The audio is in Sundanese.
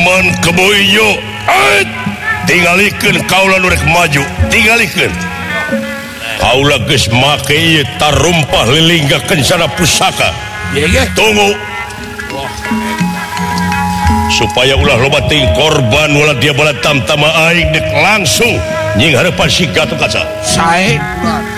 Paman Keboyo tinggalikeun kaula nu rek maju tinggalikeun kaula geus make ieu tarumpah lilingga kencana pusaka tunggu supaya ulah loba ting korban ulah dia bala tamtama aing dek langsung nying hareupan si Gatot Kaca sae